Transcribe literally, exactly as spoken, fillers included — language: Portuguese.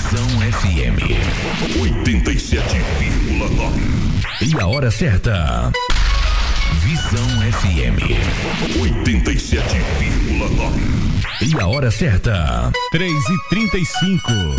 Visão F M oitenta e sete vírgula nove. E a hora certa. Visão F M oitenta e sete vírgula nove. E a hora certa. três e trinta e cinco.